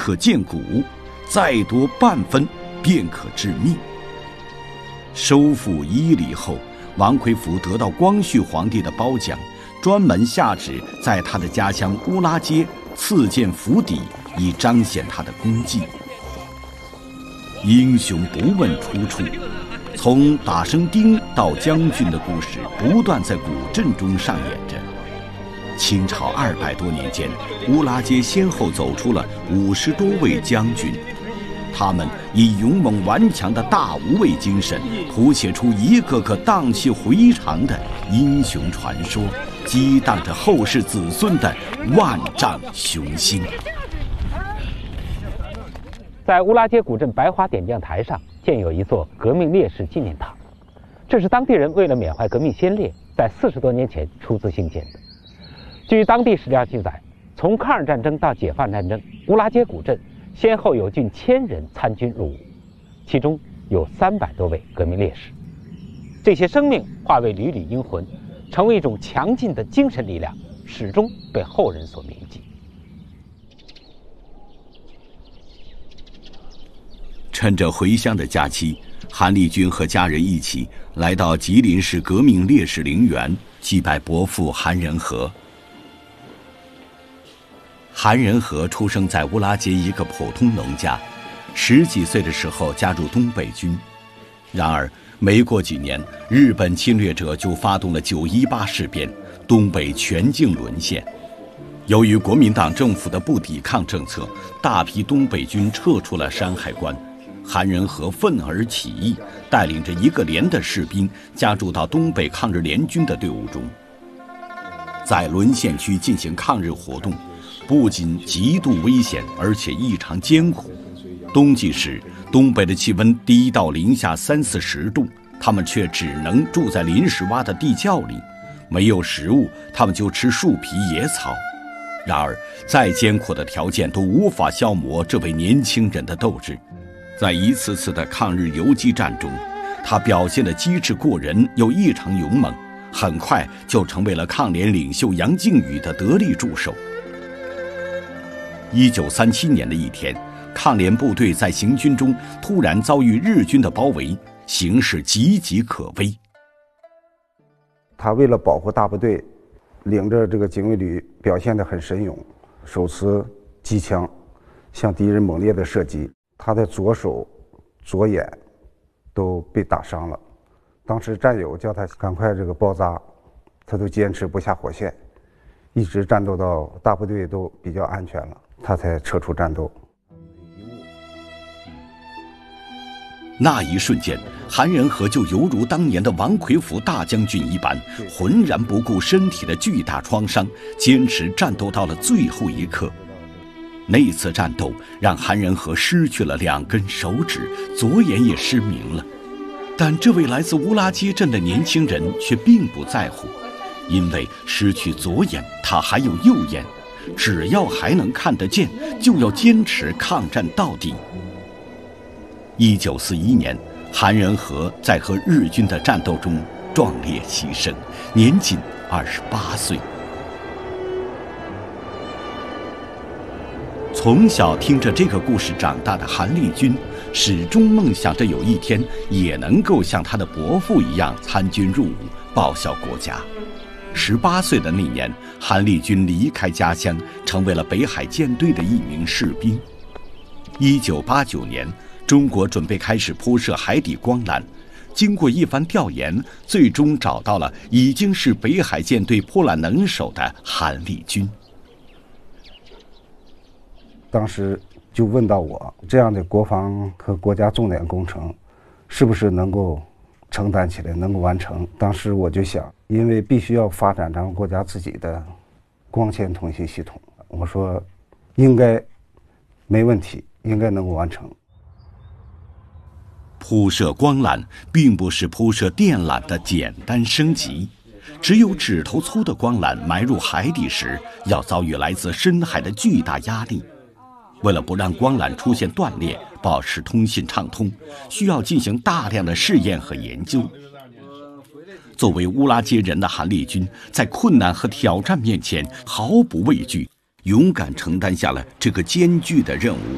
可见骨，再多半分便可致命。收复伊犁后，王魁福得到光绪皇帝的褒奖，专门下旨在他的家乡乌拉街赐建府邸，以彰显他的功绩。英雄不问出处，从打生钉到将军的故事不断在古镇中上演着。清朝200多年间，乌拉街先后走出了50多位将军，他们以勇猛顽强的大无畏精神，谱写出一个个荡气回肠的英雄传说，激荡着后世子孙的万丈雄心。 在乌拉街古镇白花点将台上建有一座革命烈士纪念塔，这是当地人为了缅怀革命先烈，在40多年前出资兴建的。据当地史料记载，从抗日战争到解放战争，乌拉街古镇先后有近1000人参军入伍，其中有300多位革命烈士。这些生命化为缕缕英魂，成为一种强劲的精神力量，始终被后人所铭记。 趁着回乡的假期，韩立军和家人一起来到吉林市革命烈士陵园祭拜伯父韩仁和。韩仁和出生在乌拉街一个普通农家，10几岁的时候加入东北军。然而没过几年，日本侵略者就发动了9·18事变，东北全境沦陷。由于国民党政府的不抵抗政策，大批东北军撤出了山海关。韩仁和愤而起义，带领着1个连的士兵加入到东北抗日联军的队伍中，在沦陷区进行抗日活动，不仅极度危险，而且异常艰苦。冬季时，东北的气温低到零下30-40度，他们却只能住在临时挖的地窖里，没有食物，他们就吃树皮野草。然而，再艰苦的条件都无法消磨这位年轻人的斗志。在一次次的抗日游击战中，他表现的机智过人又异常勇猛，很快就成为了抗联领袖杨靖宇的得力助手。1937年的一天，抗联部队在行军中突然遭遇日军的包围，形势岌岌可危。 他为了保护大部队，领着这个警卫旅表现得很神勇，手持机枪向敌人猛烈的射击，他的左手左眼都被打伤了。当时战友叫他赶快这个包扎，他都坚持不下火线，一直战斗到大部队都比较安全了，他才撤出战斗。 那一瞬间，韩仁和就犹如当年的王魁福大将军一般，浑然不顾身体的巨大创伤，坚持战斗到了最后一刻。那次战斗让韩仁和失去了2根手指，左眼也失明了。但这位来自乌拉街镇的年轻人却并不在乎，因为失去左眼，他还有右眼，只要还能看得见，就要坚持抗战到底。1941年，韩仁和在和日军的战斗中壮烈牺牲，年仅28岁。从小听着这个故事长大的韩立军，始终梦想着有一天也能够像他的伯父一样参军入伍，报效国家。18岁的那年，韩立军离开家乡，成为了北海舰队的一名士兵。1989年，中国准备开始铺设海底光缆，经过一番调研，最终找到了已经是北海舰队破缆能手的韩立军。 当时就问到我，这样的国防和国家重点工程是不是能够承担起来，能够完成。当时我就想，因为必须要发展咱们国家自己的光纤通信系统，我说应该没问题，应该能够完成。 铺设光缆并不是铺设电缆的简单升级，只有指头粗的光缆埋入海底时，要遭遇来自深海的巨大压力。为了不让光缆出现断裂，保持通信畅通，需要进行大量的试验和研究。作为乌拉街人的韩立军，在困难和挑战面前毫不畏惧，勇敢承担下了这个艰巨的任务。